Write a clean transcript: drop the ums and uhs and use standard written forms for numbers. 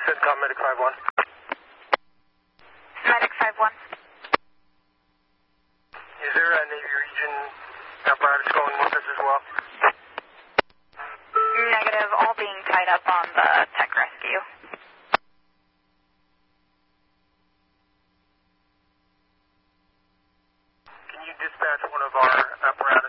CENTCOM Medic 5-1. Medic 5-1. Is there a Navy Region apparatus going with us as well? Negative, all being tied up on the tech rescue. Can you dispatch one of our apparatus